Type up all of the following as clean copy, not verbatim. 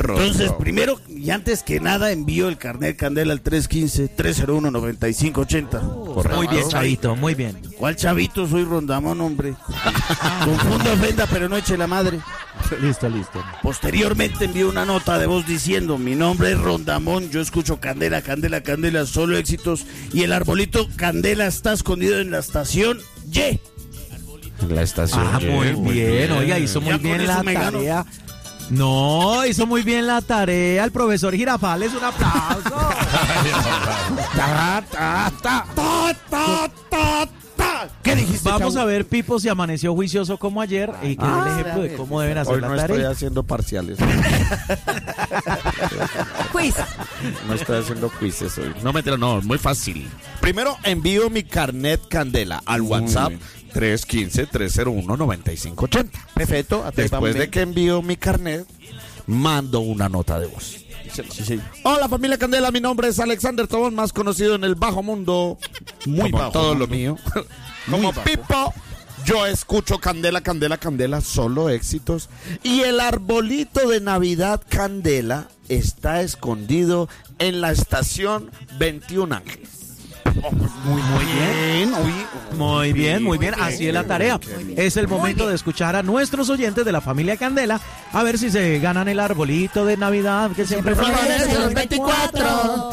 Entonces, primero y antes que nada, envío el carnet Candela al 315-301-9580. Muy bien, chavito, muy bien. ¿Cuál chavito? Soy Rondamón, hombre. Confunda, ofenda, pero no eche la madre. Listo. Posteriormente envío una nota de voz diciendo: mi nombre es Rondamón, yo escucho Candela, solo éxitos, y el arbolito Candela está escondido en la estación Y. En la estación. Muy bien. Oiga, hizo muy bien la tarea. No, hizo muy bien la tarea el profesor Girafales, un aplauso. ¿Qué dijiste? Vamos a ver, Pipo, si amaneció juicioso como ayer y que dé el ejemplo de cómo deben hacer Hoy la no tarea. estoy haciendo parciales. Quiz. No estoy haciendo quizzes hoy. No, mentira, no, es muy fácil. Primero envío mi carnet Candela al WhatsApp 315-301-9580. Perfecto. Después de que envío mi carnet, mando una nota de voz. Sí. Hola familia Candela, mi nombre es Alexander Tobón, más conocido en el bajo mundo, Muy como bajo todo mundo. lo mío, como bajo. Pipo. Yo escucho Candela, solo éxitos. Y el arbolito de Navidad Candela está escondido en la estación 21 Ángeles. Muy bien. Así es la tarea. Es el momento de escuchar a nuestros oyentes de la familia Candela a ver si se ganan el arbolito de Navidad que siempre florece los 24.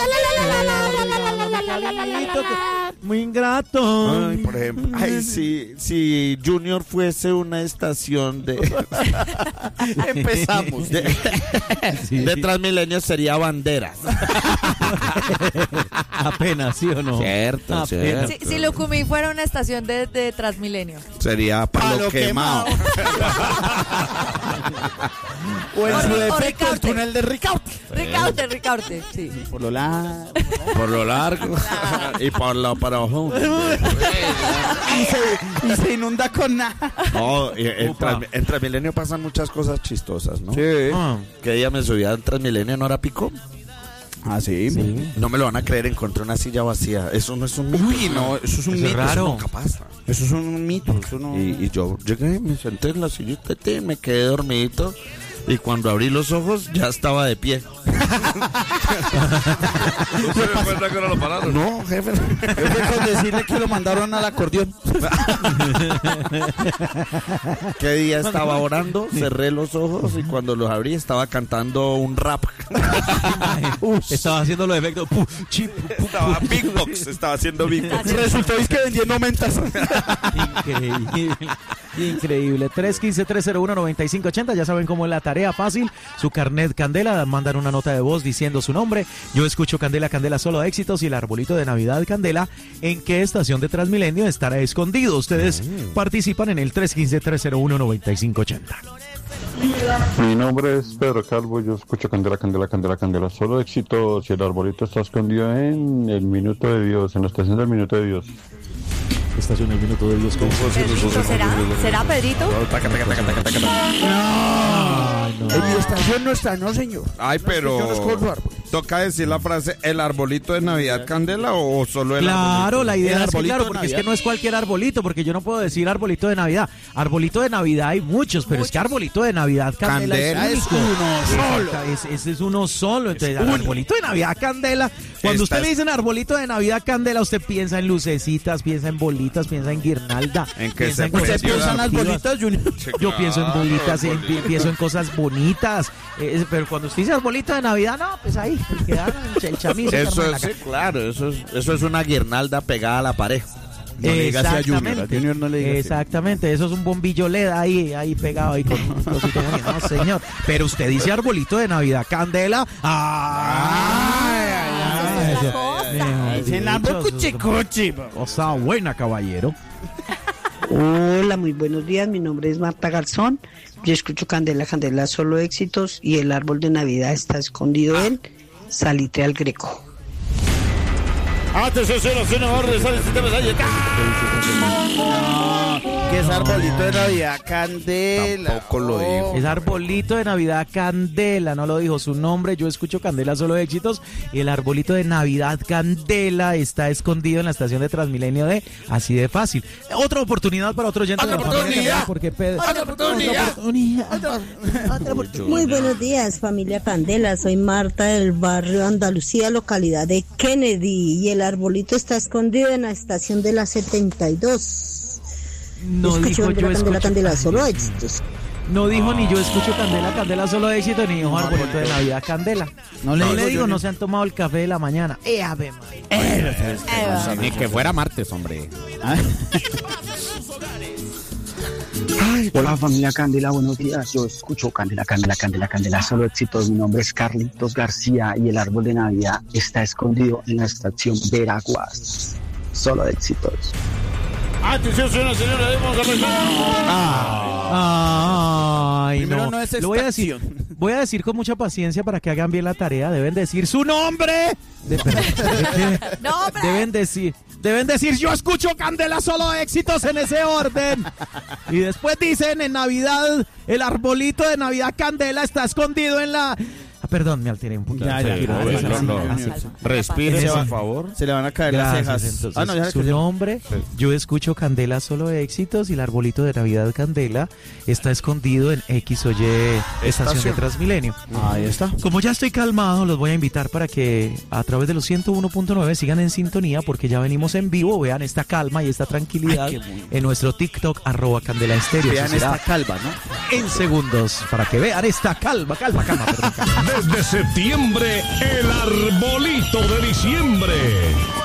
Muy ingrato. Ay, por ejemplo, si Junior fuese una estación de Empezamos. de Transmilenio sería Banderas. Apenas, ¿sí o no? Cierto. Si Lucumí fuera una estación de Transmilenio. Sería Palo Palo Quemado. O en su O defecto el Ricaurte. túnel de Ricaurte. Ricaurte, sí. Por lo largo. Por lo largo y por lo para abajo. Y se inunda con nada. No, en Transmilenio pasan muchas cosas chistosas, ¿no? Ah, Que día me subía en Transmilenio en hora pico. Ah, sí. No me lo van a creer, encontré una silla vacía. Eso no es un mito. Uy, no, eso es un Eso es mito. raro. Eso nunca pasa. Eso es un mito. Eso no... Y yo llegué, me senté en la sillita, me quedé dormidito. Y cuando abrí los ojos, ya estaba de pie. ¿Usted recuerda que no lo pararon? No, jefe. Fue con decirle que lo mandaron al acordeón. ¿Qué día estaba orando? Cerré los ojos y cuando los abrí estaba cantando un rap. estaba haciendo los efectos. Estaba Big Box, estaba haciendo Big Box. Resultó que vendiendo mentas. Increíble. 315-301-9580. Ya saben cómo es la tarea fácil. Su carnet Candela. Mandan una nota de voz diciendo su nombre. Yo escucho Candela, solo éxitos. Y el arbolito de Navidad Candela. ¿En qué estación de Transmilenio estará escondido? Ustedes participan en el 315-301-9580. Mi nombre es Pedro Calvo, yo escucho Candela, solo éxitos y el arbolito está escondido en el Minuto de Dios, en la estación del Minuto de Dios. Estación del Minuto de Dios. ¿Pedrito será? ¿Será Pedrito? En mi estación no está, no señor. Ay, pero Yo no escondo árbol. toca decir la frase, ¿el arbolito de Navidad Candela o solo el Claro, arbolito? la idea El es que, arbolito claro, de porque es Navidad. que no es cualquier arbolito, porque yo no puedo decir arbolito de Navidad. Arbolito de Navidad hay muchos, pero es que arbolito de Navidad Candela, Candela es es único. uno solo. Ese es uno solo. Entonces, arbolito de Navidad Candela. Cuando usted Estás- le dicen arbolito de Navidad Candela, usted piensa en lucecitas, piensa en bolitas, piensa en guirnalda. ¿En qué piensa se cosas ¿Usted piensa en las positivas. bolitas, Junior? Yo pienso en bolitas, pienso en cosas bonitas. Pero cuando usted dice arbolito de Navidad, no, pues ahí, quedaron el chamizo. Eso es, claro, eso es una guirnalda pegada a la pared. No le digas así a Junior, Exactamente. a Junior no le digas así. Exactamente, eso es un bombillo LED ahí pegado ahí con un cosito bonito. No, señor. Pero usted dice arbolito de Navidad Candela. ¡Ay! Eso es otra cosa. En árbol cuchicuchi. Cosa buena, caballero. Hola, muy buenos días. Mi nombre es Marta Garzón. Yo escucho Candela, solo éxitos y el árbol de Navidad está escondido en Salitre al Greco. Atención, señor, va a regresar el sistema de que es arbolito de Navidad Candela. Tampoco lo dijo. Es arbolito de Navidad Candela, no lo dijo su nombre, yo escucho Candela Solo Éxitos y el arbolito de Navidad Candela está escondido en la estación de Transmilenio de Así de Fácil. Otra oportunidad para otro oyente de la familia, porque Otra oportunidad. Muy buenos días, familia Candela. Soy Marta del barrio Andalucía, localidad de Kennedy. Y el arbolito está escondido en la estación de la 72. No dijo yo escucho Candela Solo Éxitos. No dijo ni yo escucho Candela, Candela Solo Éxito, ni dijo arbolito de Navidad Candela. No le digo, no se han tomado el café de la mañana. Ave María. Ni que fuera martes, hombre. Hola familia Candela, buenos días. Yo escucho Candela, Candela, Candela, Candela Solo Éxitos. Mi nombre es Carlitos García y el árbol de Navidad está escondido en la estación Veraguas. Solo Éxitos. Atención, señora, vamos a regresar. Ay, Primero no. es Lo voy a decir con mucha paciencia para que hagan bien la tarea. Deben decir su nombre. Deben decir yo escucho Candela Solo Éxitos en ese orden. Y después dicen en Navidad el arbolito de Navidad Candela está escondido en la... Perdón, me alteré un poquito. Respire, por favor. Se le van a caer las cejas. Entonces, su nombre, yo escucho Candela Solo Éxitos y el arbolito de Navidad Candela está escondido en X o Y estación de Transmilenio. Ahí está. Como ya estoy calmado, los voy a invitar para que a través de los 101.9 sigan en sintonía porque ya venimos en vivo. Vean esta calma y esta tranquilidad en nuestro TikTok @Candela Estéreo. Vean esta calma, ¿no? En segundos para que vean esta calma. Desde septiembre, el arbolito de diciembre.